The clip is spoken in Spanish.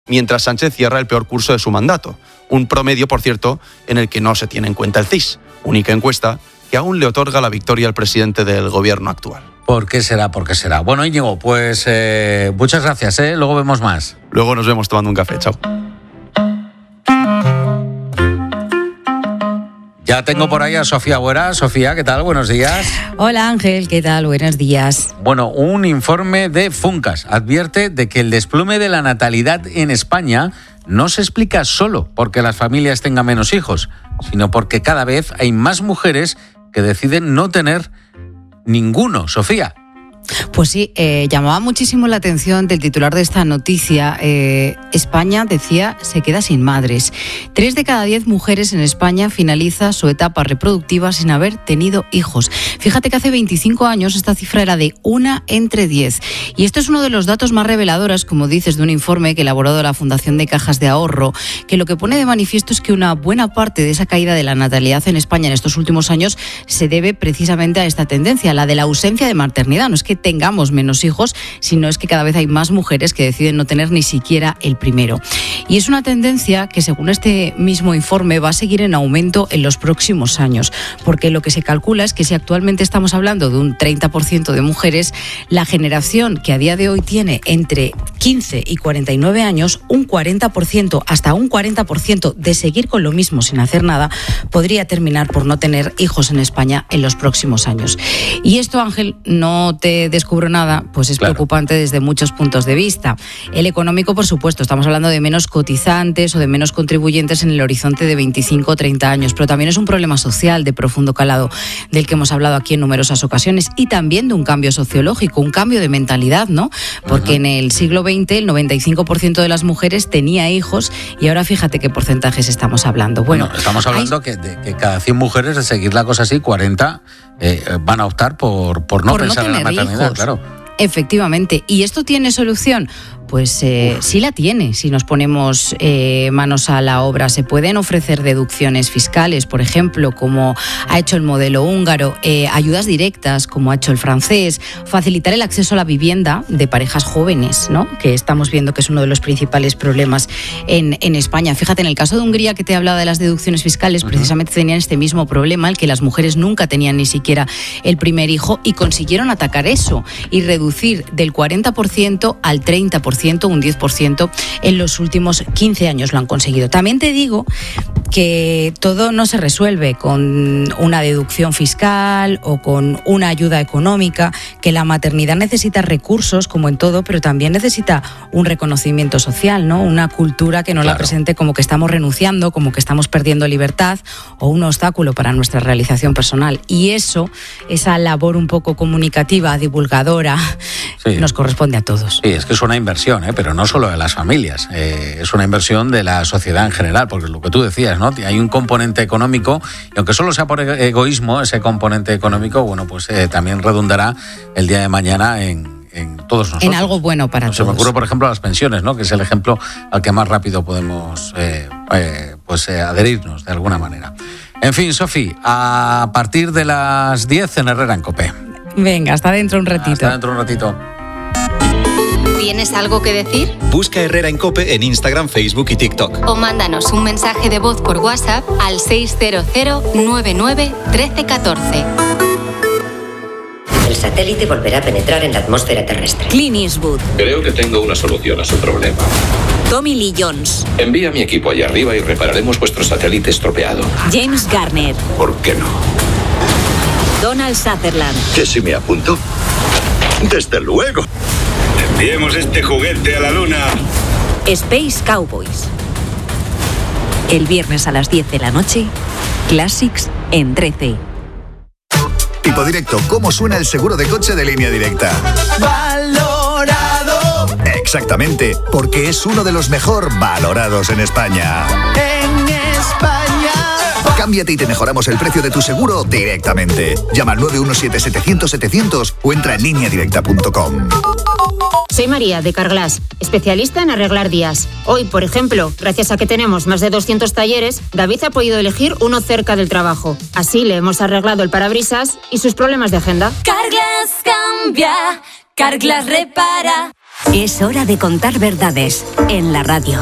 mientras Sánchez cierra el peor curso de su mandato. Un promedio, por cierto, en el que no se tiene en cuenta el CIS, única encuesta que aún le otorga la victoria al presidente del gobierno actual. ¿Por qué será? ¿Por qué será? Bueno, Íñigo, pues muchas gracias, ¿eh? Luego vemos más. Luego nos vemos tomando un café. Chao. Ya tengo por ahí a Sofía Buera. Sofía, ¿qué tal? Buenos días. Hola Ángel, ¿qué tal? Buenos días. Bueno, un informe de Funcas advierte de que el desplome de la natalidad en España no se explica solo porque las familias tengan menos hijos, sino porque cada vez hay más mujeres que deciden no tener ninguno. Sofía. Pues sí, llamaba muchísimo la atención del titular de esta noticia. España, decía, se queda sin madres. 3 de cada 10 mujeres en España finaliza su etapa reproductiva sin haber tenido hijos. Fíjate que hace 25 años esta cifra era de 1 entre 10. Y esto es uno de los datos más reveladores, como dices, de un informe que ha elaborado la Fundación de Cajas de Ahorro, que lo que pone de manifiesto es que una buena parte de esa caída de la natalidad en España en estos últimos años se debe precisamente a esta tendencia, la de la ausencia de maternidad. No es que tengamos menos hijos, sino es que cada vez hay más mujeres que deciden no tener ni siquiera el primero. Y es una tendencia que, según este mismo informe, va a seguir en aumento en los próximos años, porque lo que se calcula es que si actualmente estamos hablando de un 30% de mujeres, la generación que a día de hoy tiene entre 15 y 49 años, un 40%, hasta un 40% de seguir con lo mismo sin hacer nada, podría terminar por no tener hijos en España en los próximos años. Y esto, Ángel, no te descubro nada, pues es preocupante desde muchos puntos de vista. El económico, por supuesto, estamos hablando de menos cotizantes o de menos contribuyentes en el horizonte de 25 o 30 años, pero también es un problema social de profundo calado del que hemos hablado aquí en numerosas ocasiones, y también de un cambio sociológico, un cambio de mentalidad, ¿no? Porque en el siglo XX el 95% de las mujeres tenía hijos y ahora fíjate qué porcentajes estamos hablando. Bueno, estamos hablando que cada 100 mujeres, de seguir la cosa así, 40 van a optar por no pensar en la maternidad, hijos. Claro. Efectivamente. ¿Y esto tiene solución? Pues sí la tiene, si nos ponemos manos a la obra. Se pueden ofrecer deducciones fiscales, por ejemplo, como ha hecho el modelo húngaro, ayudas directas, como ha hecho el francés, facilitar el acceso a la vivienda de parejas jóvenes, ¿no? Que estamos viendo que es uno de los principales problemas en España. Fíjate, en el caso de Hungría, que te hablaba de las deducciones fiscales, precisamente tenían este mismo problema, el que las mujeres nunca tenían ni siquiera el primer hijo, y consiguieron atacar eso y reducir del 40% al 30%, un 10% en los últimos 15 años lo han conseguido. También te digo que todo no se resuelve con una deducción fiscal o con una ayuda económica, que la maternidad necesita recursos, como en todo, pero también necesita un reconocimiento social, ¿no? Una cultura que no la presente como que estamos renunciando, como que estamos perdiendo libertad o un obstáculo para nuestra realización personal. Y eso, esa labor un poco comunicativa, divulgadora, nos corresponde a todos. Sí, es que es una inversión, pero no solo de las familias, es una inversión de la sociedad en general, porque lo que tú decías, ¿no? Hay un componente económico, y aunque solo sea por egoísmo, ese componente económico, bueno, pues también redundará el día de mañana en todos nosotros. En algo bueno para todos. Se me ocurre, por ejemplo, las pensiones, ¿no? Que es el ejemplo al que más rápido podemos adherirnos de alguna manera. En fin, Sofi, a partir de las 10 en Herrera en COPE. Venga, hasta dentro un ratito. Hasta dentro un ratito. ¿Tienes algo que decir? Busca Herrera en COPE en Instagram, Facebook y TikTok. O mándanos un mensaje de voz por WhatsApp al 600 99 13 14. El satélite volverá a penetrar en la atmósfera terrestre. Clint Eastwood. Creo que tengo una solución a su problema. Tommy Lee Jones. Envía mi equipo allá arriba y repararemos vuestro satélite estropeado. James Garner. ¿Por qué no? Donald Sutherland. ¿Que si me apunto? Desde luego. Enviemos este juguete a la luna. Space Cowboys. El viernes a las 10 de la noche, Classics en 13. Tipo Directo, ¿cómo suena el seguro de coche de Línea Directa? ¡Valorado! Exactamente, porque es uno de los mejor valorados en España. En España. Cámbiate y te mejoramos el precio de tu seguro directamente. Llama al 917-700-700 o entra en lineadirecta.com. Soy María, de Carglass, especialista en arreglar días. Hoy, por ejemplo, gracias a que tenemos más de 200 talleres, David ha podido elegir uno cerca del trabajo. Así le hemos arreglado el parabrisas y sus problemas de agenda. Carglass cambia, Carglass repara. Es hora de contar verdades en la radio.